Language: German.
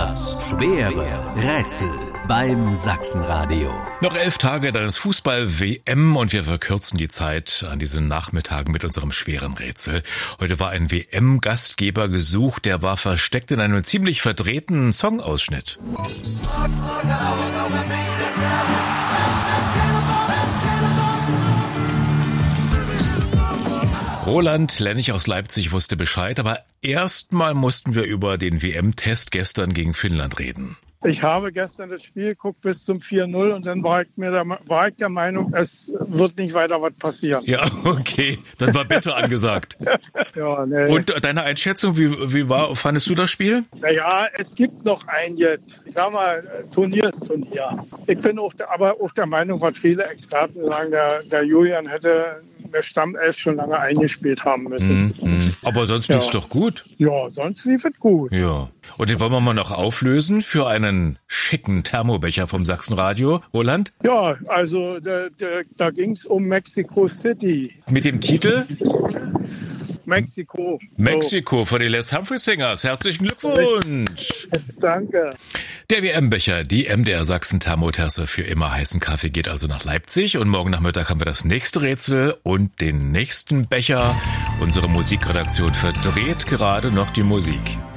Das schwere Rätsel beim Sachsenradio. Noch 11 Tage, dann ist Fußball-WM und wir verkürzen die Zeit an diesen Nachmittagen mit unserem schweren Rätsel. Heute war ein WM-Gastgeber gesucht, der war versteckt in einem ziemlich verdrehten Songausschnitt. Roland Lennig aus Leipzig wusste Bescheid, aber erstmal mussten wir über den WM-Test gestern gegen Finnland reden. Ich habe gestern das Spiel geguckt bis zum 4-0 und dann war ich der Meinung, es wird nicht weiter was passieren. Ja, okay, dann war Bitte angesagt. Ja, nee. Und deine Einschätzung, wie fandest du das Spiel? Naja, es gibt noch ein jetzt, ich sag mal, Turnier ist Turnier. Ich bin aber auch der Meinung, was viele Experten sagen, der Julian hätte der Stammelf schon lange eingespielt haben müssen. Aber sonst lief's doch gut. Ja, sonst lief es gut. Ja. Und den wollen wir mal noch auflösen für einen schicken Thermobecher vom Sachsenradio. Roland? Ja, also da ging's um Mexico City. Mit dem Titel? Mexiko. Mexiko von den Les Humphrey Singers. Herzlichen Glückwunsch. Danke. Der WM-Becher, die MDR Sachsen Thermotasse für immer heißen Kaffee geht also nach Leipzig. Und morgen Nachmittag haben wir das nächste Rätsel und den nächsten Becher. Unsere Musikredaktion verdreht gerade noch die Musik.